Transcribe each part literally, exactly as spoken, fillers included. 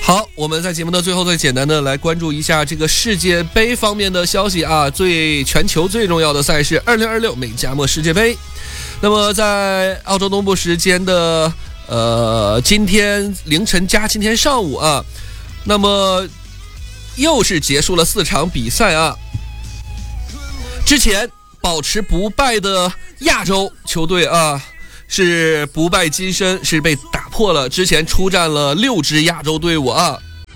好，我们在节目的最后再简单的来关注一下这个世界杯方面的消息啊，最全球最重要的赛事二零二六美加墨世界杯。那么在澳洲东部时间的呃今天凌晨加今天上午啊，那么又是结束了四场比赛啊。之前保持不败的亚洲球队啊，是不败金身，是被打破了。之前出战了六支亚洲队伍啊，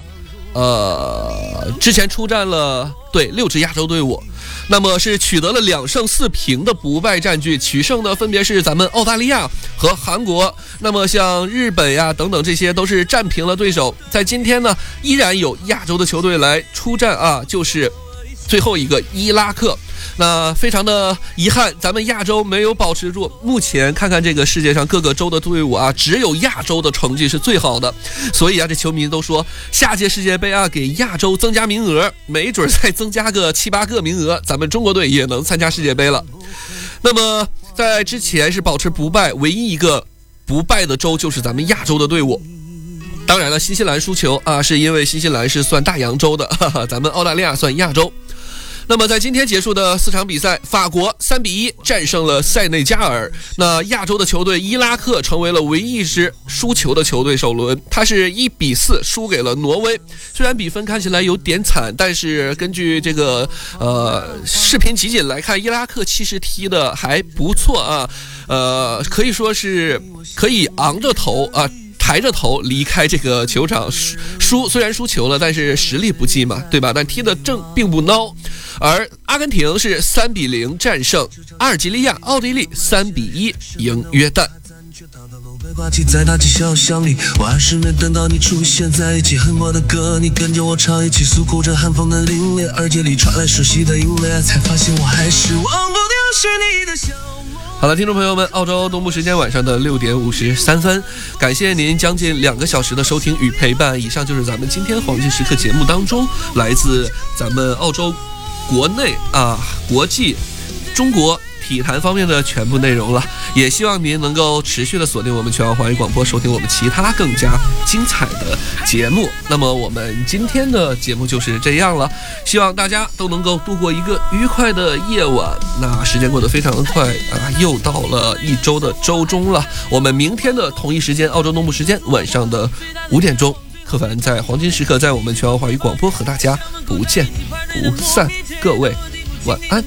呃，之前出战了对六支亚洲队伍，那么是取得了两胜四平的不败战绩，取胜的分别是咱们澳大利亚和韩国。那么像日本呀等等，这些都是战平了对手。在今天呢，依然有亚洲的球队来出战啊，就是最后一个伊拉克。那非常的遗憾，咱们亚洲没有保持住。目前看看这个世界上各个州的队伍啊，只有亚洲的成绩是最好的。所以啊，这球迷都说下届世界杯啊，给亚洲增加名额，没准再增加个七八个名额，咱们中国队也能参加世界杯了。那么在之前是保持不败，唯一一个不败的州就是咱们亚洲的队伍。当然了，新西兰输球啊，是因为新西兰是算大洋洲的，哈哈，咱们澳大利亚算亚洲。那么在今天结束的四场比赛，法国三比一战胜了塞内加尔。那亚洲的球队伊拉克成为了唯一一支输球的球队，首轮他是一比四输给了挪威。虽然比分看起来有点惨，但是根据这个呃视频集锦来看，伊拉克其实踢的还不错啊，呃可以说是可以昂着头啊。抬着头离开这个球场，输虽然输球了，但是实力不济嘛，对吧？但踢得正并不孬。而阿根廷是三比零战胜阿尔及利亚，奥地利三比一赢约旦。 挂起在大街小巷里，我还是没等到你出现在一起，恨我的歌你跟着我唱一起，诉苦着寒风的凛冽，耳机里传来熟悉的音乐，才发现我还是忘不掉是你的笑。 好了，听众朋友们，澳洲东部时间晚上的六点五十三分，感谢您将近两个小时的收听与陪伴。以上就是咱们今天黄金时刻节目当中来自咱们澳洲国内啊、国际、中国体坛方面的全部内容了，也希望您能够持续的锁定我们全澳华语广播，收听我们其他更加精彩的节目。那么我们今天的节目就是这样了，希望大家都能够度过一个愉快的夜晚。那时间过得非常的快啊，又到了一周的周中了。我们明天的同一时间，澳洲东部时间晚上的五点钟，柯凡在黄金时刻在我们全澳华语广播和大家不见不散。各位晚安。